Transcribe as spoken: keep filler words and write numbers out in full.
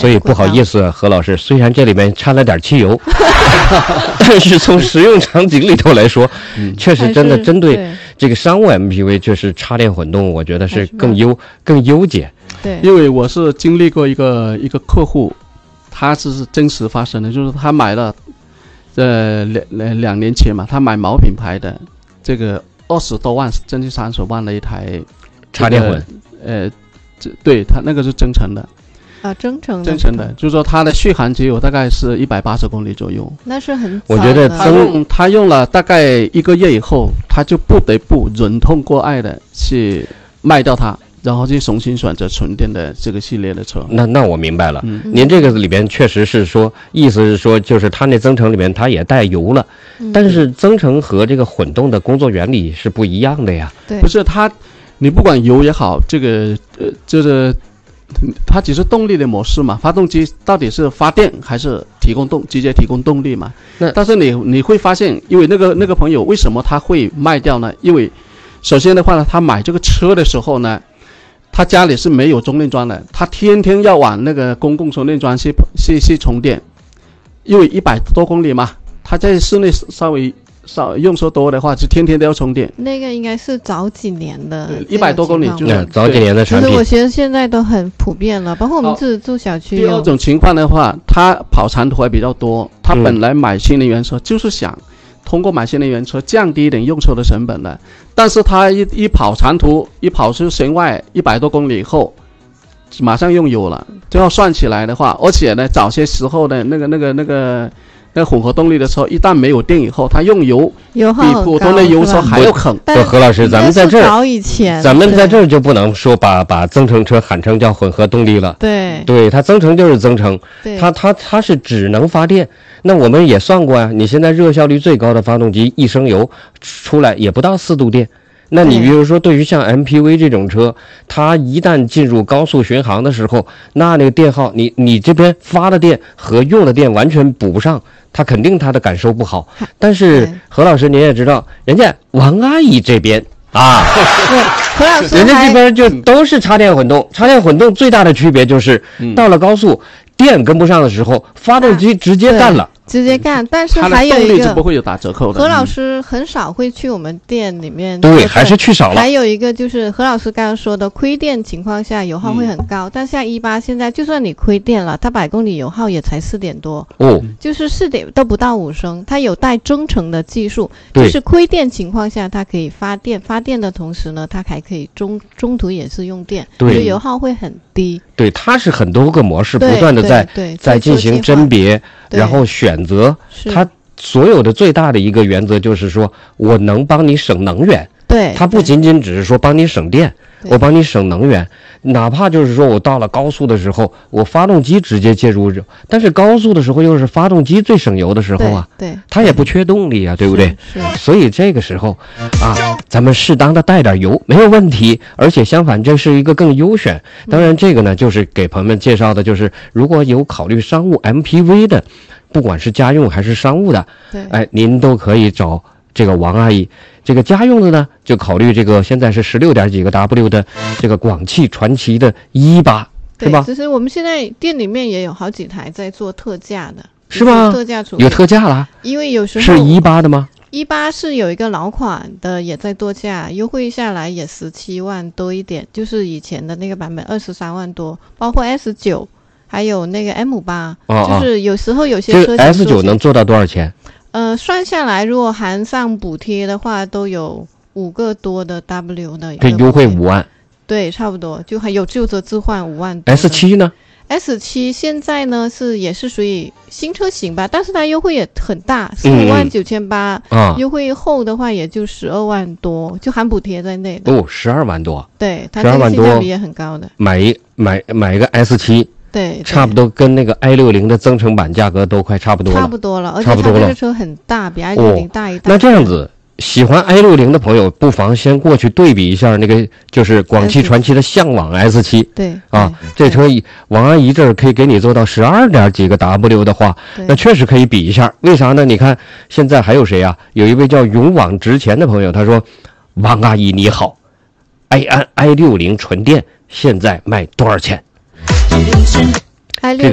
所以不好意思，何老师，虽然这里面掺了点汽油，但是从实用场景里头来说，嗯、确实真的针对这个商务 M P V， 就是插电混动，我觉得是更优更优解。 对， 因为我是经历过一个一个客户，他是真实发生的，就是他买了，呃两两年前嘛，他买某品牌的这个二十多万，将近三十万的一台、这个、 插电混， 呃，这对他那个是增程的。 啊，增程的， 增程的，就是说它的续航只有大概是一百八十公里左右， 那是很早的。 我觉得他用他用了大概一个月以后，他就不得不忍痛割爱的去卖掉它，然后去重新选择纯电的这个系列的车。 那那我明白了， 嗯、 您这个里边确实是说，意思是说，就是它那增程里面它也带油了，嗯、但是增程和这个混动的工作原理是不一样的呀。 对， 不是它，你不管油也好，这个呃，就是。它只是动力的模式嘛，发动机到底是发电还是提供动直接提供动力嘛？那但是你你会发现，因为那个那个朋友为什么他会卖掉呢？因为首先的话呢，他买这个车的时候呢，他家里是没有充电桩的，他天天要往那个公共充电桩去去去充电，因为一百多公里嘛，他在室内稍微。少用车多的话，就天天都要充电。 那个应该是早几年的， 一百多公里就是、 嗯、早几年的产品。 其实我觉得现在都很普遍了，包括我们自己住小区。 第二种情况的话，他跑长途还比较多，他本来买新能源车就是想通过买新能源车降低一点用车的成本的，但是他一一跑长途，一跑出省外一百多公里以后，马上用油了，就要算起来的话，而且呢，早些时候的那个那个那个。那混合动力的车一旦没有电以后，它用油油耗比普通的油车还要狠。 不，何老师，咱们在这儿， 以前咱们在这儿就不能说把把增程车喊成叫混合动力了。 对， 对，它增程就是增程，它它它是只能发电。那我们也算过啊，你现在热效率最高的发动机一升油出来也不到四度电。那你比如说，对于像 M P V 这种车，它一旦进入高速巡航的时候，那那个电耗，你你这边发的电和用的电完全补不上，它肯定它的感受不好。但是何老师您也知道，人家王阿姨这边啊， 何老师人家这边就都是插电混动，插电混动最大的区别就是到了高速，电跟不上的时候，发动机直接干了。 直接干，但是还有一个， 它的动力是不会有打折扣的。 何老师很少会去我们店里面， 对，还是去少了。 还有一个就是何老师刚刚说的，亏电情况下油耗会很高，嗯、但像一八现在就算你亏电了，它百公里油耗也才四点多， 哦， 就是四点都不到五升，它有带增程的技术，就是亏电情况下它可以发电，发电的同时呢，它还可以中中途也是用电，对，所以油耗会很低。 对，它是很多个模式不断的在在进行甄别，然后选择。它所有的最大的一个原则就是说，我能帮你省能源。 对， 它不仅仅只是说帮你省电，我帮你省能源，哪怕就是说我到了高速的时候，我发动机直接介入，但是高速的时候又是发动机最省油的时候啊， 对，对它也不缺动力啊，对不对？ 是， 所以这个时候啊，咱们适当的带点油没有问题，而且相反这是一个更优选。当然这个呢，就是给朋友们介绍的，就是如果有考虑商务 M P V 的，不管是家用还是商务的，哎，您都可以找这个王阿姨。这个家用的呢，就考虑这个现在是十六点几个 W 的这个广汽传祺的一八，是吧？ 其实我们现在店里面也有好几台在做特价的， 是吗？ 特价处有特价了， 因为有时候是一八的吗？ 一八是有一个老款的也在多价，优惠下来也十七万多一点，就是以前的那个版本二十三万多，包括 S 九，还有那个 M 八，哦，就是有时候有些车型 S 九能做到多少钱？ 呃，算下来，如果含上补贴的话，都有五个多的 W 的， 可以优惠五万。 对，差不多，就还有旧车置换五万多。 S 七呢 ？S 七现在呢是也是属于新车型吧，但是它优惠也很大，十五万九千八，优惠后的话也就十二万多，就含补贴在内的。 哦，十二万多。 对，它这个性价比也很高的。 买一买买一个 S 七。 对， 差不多跟那个 i 六零 的增程版价格都快差不多了， 差不多了，而且它这个车很大，比 i 六零 大一大。 哦，那这样子，喜欢 i 六零 的朋友，不妨先过去对比一下那个，就是广汽传祺的向往 S 七。 对啊，这车王阿姨这儿可以给你做到十二点几个 W 的话，那确实可以比一下。为啥呢？你看现在还有谁啊？有一位叫勇往直前的朋友，他说：“王阿姨你好 ，i 安 i 六零 纯电现在卖多少钱？” i 六